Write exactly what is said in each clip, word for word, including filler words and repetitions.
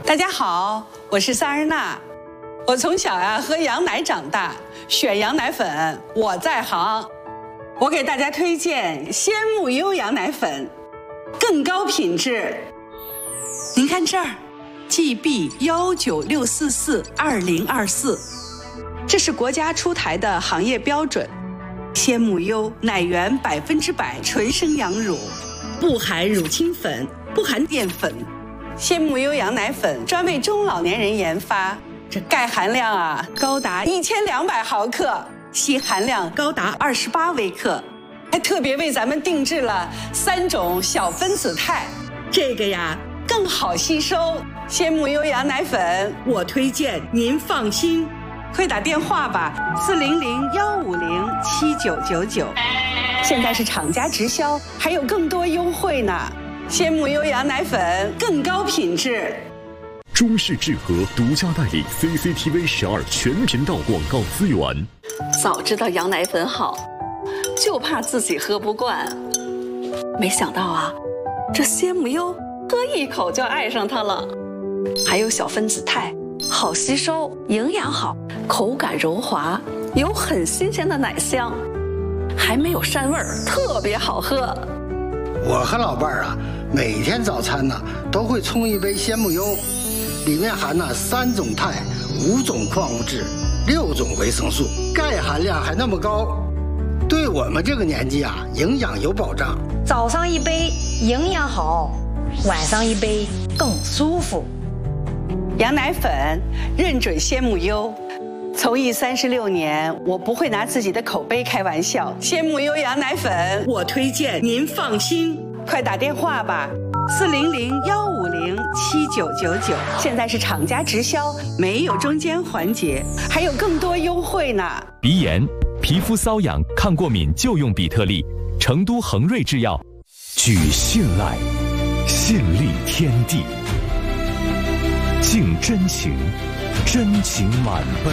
大家好，我是萨日娜。我从小呀喝羊奶长大，选羊奶粉我在行。我给大家推荐鲜木优羊奶粉，更高品质。您看这儿 ，G B 幺九六四四二零二四，这是国家出台的行业标准。鲜木优奶源百分之百纯生羊乳，不含乳清粉，不含淀粉。鲜木优羊奶粉专为中老年人研发，这钙含量啊高达一千两百毫克，硒含量高达二十八微克，还特别为咱们定制了三种小分子肽，这个呀更好吸收。鲜木优羊奶粉，我推荐您放心，快打电话吧，四零零幺五零七九九九。现在是厂家直销，还有更多优惠呢。鲜木优羊奶粉更高品质。 中式智和独家代理 C C T V 十二全频道广告资源。 早知道羊奶粉好，就怕自己喝不惯。没想到啊，这鲜木优喝一口就爱上它了。还有小分子肽，好吸收，营养好，口感柔滑，有很新鲜的奶香，还没有膻味儿，特别好喝。 我和老伴儿啊，每天早餐呢都会冲一杯鲜木优，里面含了三种肽、五种矿物质、六种维生素，钙含量还那么高，对我们这个年纪啊，营养有保障。 早上一杯营养好，晚上一杯更舒服。 羊奶粉认准鲜木优。从艺三十六年，我不会拿自己的口碑开玩笑。鲜木优羊奶粉，我推荐您放心，快打电话吧，四零零幺五零七九九九。现在是厂家直销，没有中间环节，还有更多优惠呢。 鼻炎、皮肤瘙痒、抗过敏就用比特利，成都恒瑞制药。 举信赖，信立天地，敬真情。真情满杯，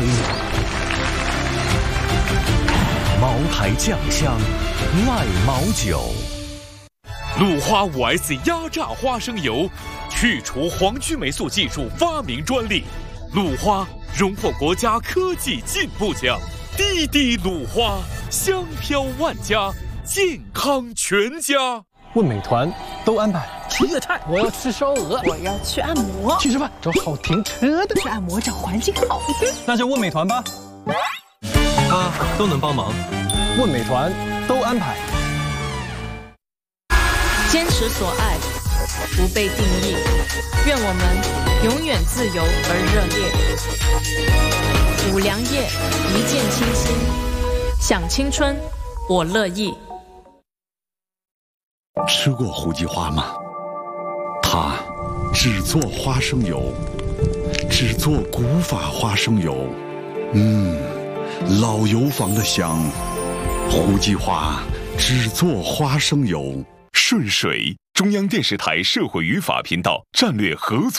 茅台酱香，赖茅酒。 鲁花 五 S 压榨花生油，去除黄曲霉素技术发明专利。鲁花荣获国家科技进步奖。滴滴鲁花，香飘万家，健康全家。 问美团都安排吃粤菜， 我要吃烧鹅， 我要去按摩， 去吃饭，找好停车的， 去按摩找环境好一点， 那就问美团吧， 他都能帮忙， 问美团都安排。 坚持所爱，不被定义，愿我们永远自由而热烈。五粮液，一见倾心，想青春，我乐意。 吃过胡姬花吗？它只做花生油，只做古法花生油，嗯，老油坊的香。胡姬花只做花生油。 顺水，中央电视台社会与法频道战略合作。